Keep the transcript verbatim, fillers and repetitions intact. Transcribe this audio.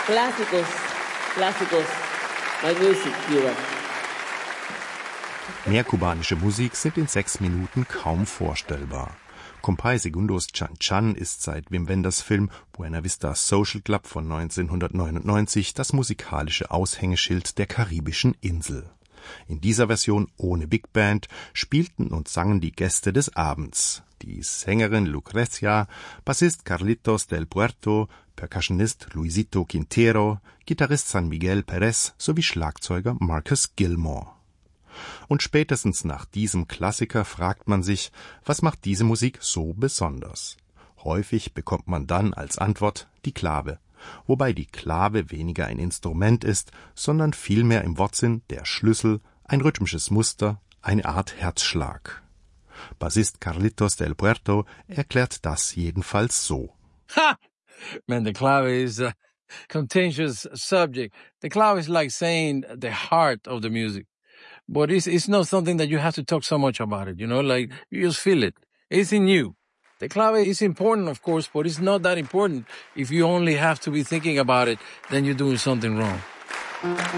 Clásicos, clásicos, my music, Cuba. Mehr kubanische Musik sind in sechs Minuten kaum vorstellbar. Compay Segundos Chan Chan ist seit Wim Wenders Film Buena Vista Social Club von neunzehnhundertneunundneunzig das musikalische Aushängeschild der karibischen Insel. In dieser Version ohne Big Band spielten und sangen die Gäste des Abends. Die Sängerin Lucrecia, Bassist Carlitos del Puerto, Percussionist Luisito Quintero, Gitarrist San Miguel Perez sowie Schlagzeuger Marcus Gilmore. Und spätestens nach diesem Klassiker fragt man sich, was macht diese Musik so besonders? Häufig bekommt man dann als Antwort die Klave, wobei die Klave weniger ein Instrument ist, sondern vielmehr im Wortsinn der Schlüssel, ein rhythmisches Muster, eine Art Herzschlag. Bassist Carlitos del Puerto erklärt das jedenfalls so. Ha! Man, the clave is a contentious subject. The clave is like saying the heart of the music. But it's, it's not something that you have to talk so much about it, you know, like you just feel it. It's in you. The clave is important, of course, but it's not that important. If you only have to be thinking about it, then you're doing something wrong.